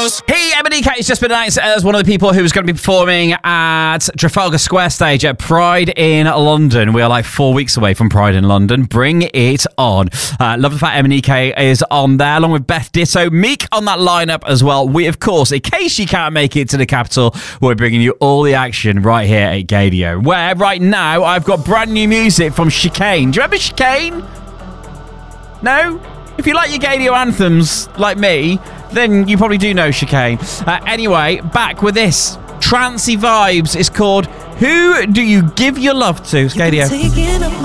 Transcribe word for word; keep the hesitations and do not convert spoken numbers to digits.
goes. He, M N E K, has just been announced as one of the people who's going to be performing at Trafalgar Square stage at Pride in London. We are like four weeks away from Pride in London. Bring it on. Uh, love the fact M N E K is on there, along with Beth Ditto. Meek on that lineup as well. We, of course, in case you can't make it to the capital, we're bringing you all the action right here at Gadio, where right now I've got brand new music from Chicane. Do you remember Chicane? No? If you like your Gadio anthems, like me, then you probably do know Chicane. Uh, anyway, back with this. Trancey vibes. It's called Who Do You Give Your Love To? It's Gadio.